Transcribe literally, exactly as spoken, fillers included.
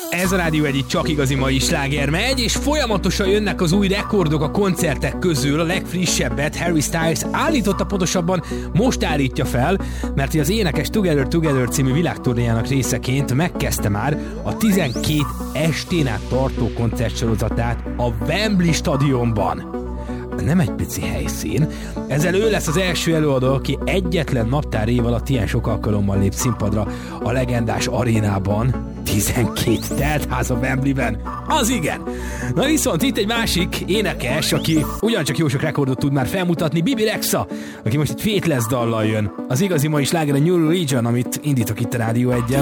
Ez a Rádió egy csak igazi mai sláger megy, és folyamatosan jönnek az új rekordok a koncertek közül. A legfrissebbet Harry Styles állította, pontosabban most állítja fel, mert az énekes Together Together című világturnéjának részeként megkezdte már a tizenkét estén át tartó koncertsorozatát a Wembley stadionban. Nem egy pici helyszín. Ezzel ő lesz az első előadó, aki egyetlen naptár év alatt ilyen sok alkalommal lép színpadra a legendás arénában. tizenkét teltház a Wembleyben. Az igen! Na viszont itt egy másik énekes, aki ugyancsak jó sok rekordot tud már felmutatni, Bibi Rexha, aki most egy Faithless dallal jön. Az igazi mai sláger a New Religion, amit indítok itt a Rádió egyen.